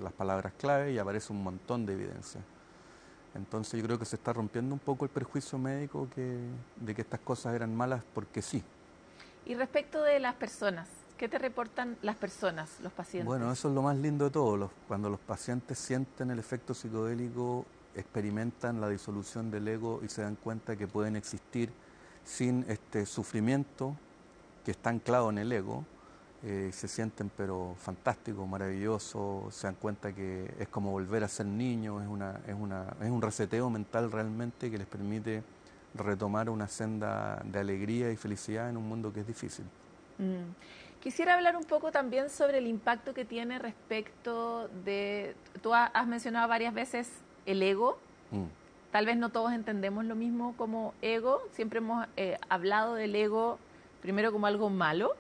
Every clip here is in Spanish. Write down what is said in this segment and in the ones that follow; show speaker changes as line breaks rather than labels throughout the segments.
las palabras clave y aparece un montón de evidencia. Entonces yo creo que se está rompiendo un poco el prejuicio médico de que estas cosas eran malas porque sí.
Y respecto de las personas, ¿qué te reportan las personas, los pacientes?
Bueno, eso es lo más lindo de todo. Cuando los pacientes sienten el efecto psicodélico, experimentan la disolución del ego y se dan cuenta que pueden existir sin este sufrimiento que está anclado en el ego. Se sienten pero fantásticos, maravillosos, se dan cuenta que es como volver a ser niños, es un reseteo mental realmente que les permite retomar una senda de alegría y felicidad en un mundo que es difícil.
Quisiera hablar un poco también sobre el impacto que tiene respecto de... Tú has mencionado varias veces el ego. Tal vez no todos entendemos lo mismo como ego. Siempre hemos hablado del ego primero como algo malo,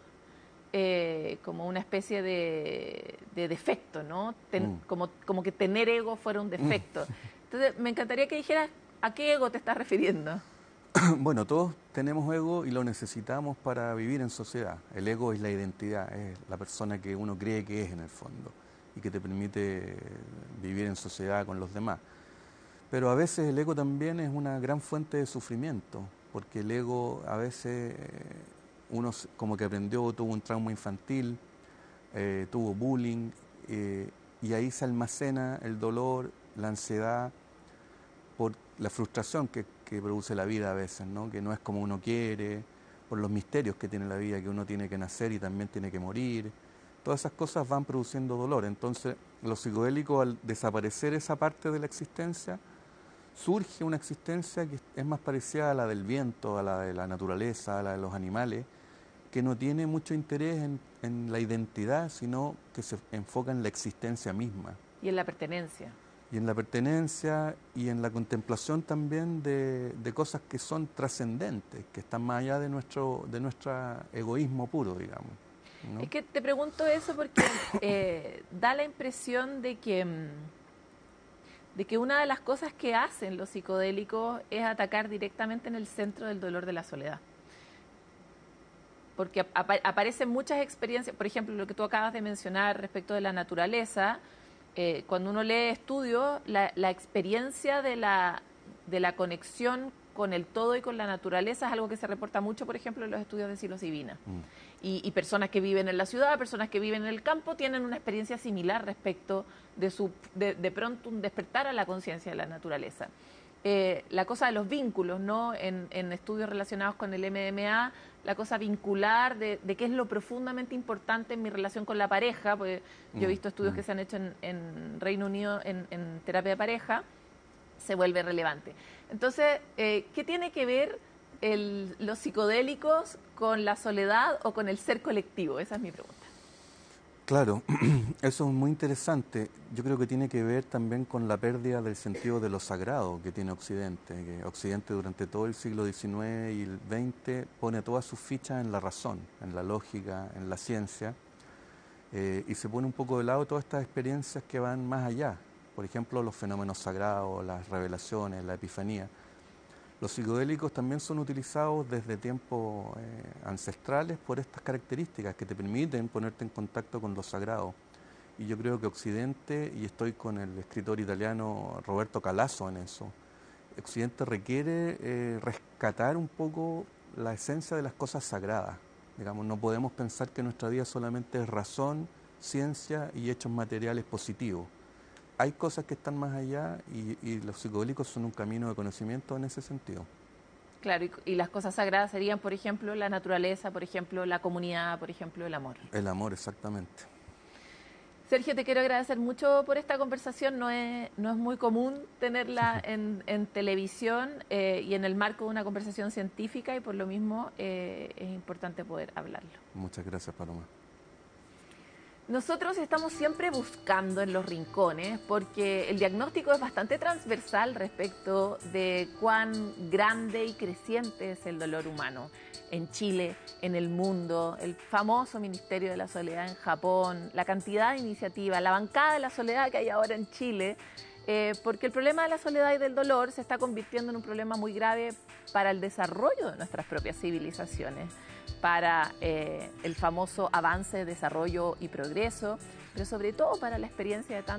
como una especie de defecto, ¿no? Como que tener ego fuera un defecto. Entonces, me encantaría que dijeras a qué ego te estás refiriendo.
Bueno, todos tenemos ego y lo necesitamos para vivir en sociedad. El ego es la identidad, es la persona que uno cree que es en el fondo y que te permite vivir en sociedad con los demás. Pero a veces el ego también es una gran fuente de sufrimiento, porque el ego a veces uno como que aprendió, tuvo un trauma infantil, tuvo bullying, y ahí se almacena el dolor, la ansiedad, por la frustración que produce la vida a veces, ¿no? Que no es como uno quiere, por los misterios que tiene la vida, que uno tiene que nacer y también tiene que morir. Todas esas cosas van produciendo dolor. Entonces, los psicodélicos, al desaparecer esa parte de la existencia, surge una existencia que es más parecida a la del viento, a la de la naturaleza, a la de los animales, que no tiene mucho interés en la identidad, sino que se enfoca en la existencia misma.
Y en la pertenencia.
Y en la pertenencia y en la contemplación también de cosas que son trascendentes, que están más allá de nuestro egoísmo puro, digamos, ¿no?
Es que te pregunto eso porque da la impresión de que una de las cosas que hacen los psicodélicos es atacar directamente en el centro del dolor de la soledad. Porque aparecen muchas experiencias, por ejemplo, lo que tú acabas de mencionar respecto de la naturaleza. Cuando uno lee estudios, la experiencia de la conexión con el todo y con la naturaleza es algo que se reporta mucho, por ejemplo, en los estudios de psilocibina. Y personas que viven en la ciudad, personas que viven en el campo, tienen una experiencia similar respecto de pronto un despertar a la conciencia de la naturaleza. La cosa de los vínculos, ¿no? En estudios relacionados con el MDMA, la cosa vincular de qué es lo profundamente importante en mi relación con la pareja, porque yo he visto estudios que se han hecho en Reino Unido en terapia de pareja, se vuelve relevante. Entonces, ¿qué tiene que ver los psicodélicos con la soledad o con el ser colectivo? Esa es mi pregunta.
Claro, eso es muy interesante. Yo creo que tiene que ver también con la pérdida del sentido de lo sagrado que tiene Occidente. Que Occidente durante todo el siglo XIX y el XX pone todas sus fichas en la razón, en la lógica, en la ciencia, y se pone un poco de lado todas estas experiencias que van más allá. Por ejemplo, los fenómenos sagrados, las revelaciones, la epifanía. Los psicodélicos también son utilizados desde tiempos ancestrales por estas características que te permiten ponerte en contacto con lo sagrado. Y yo creo que Occidente, y estoy con el escritor italiano Roberto Calasso en eso, Occidente requiere rescatar un poco la esencia de las cosas sagradas. Digamos, no podemos pensar que nuestra vida solamente es razón, ciencia y hechos materiales positivos. Hay cosas que están más allá y los psicodélicos son un camino de conocimiento en ese sentido.
Claro, y las cosas sagradas serían, por ejemplo, la naturaleza, por ejemplo, la comunidad, por ejemplo, el amor.
El amor, exactamente.
Sergio, te quiero agradecer mucho por esta conversación. No es muy común tenerla en televisión y en el marco de una conversación científica, y por lo mismo es importante poder hablarlo.
Muchas gracias, Paloma.
Nosotros estamos siempre buscando en los rincones, porque el diagnóstico es bastante transversal respecto de cuán grande y creciente es el dolor humano en Chile, en el mundo, el famoso Ministerio de la Soledad en Japón, la cantidad de iniciativas, la bancada de la soledad que hay ahora en Chile, porque el problema de la soledad y del dolor se está convirtiendo en un problema muy grave para el desarrollo de nuestras propias civilizaciones, para el famoso avance, desarrollo y progreso, pero sobre todo para la experiencia de tantos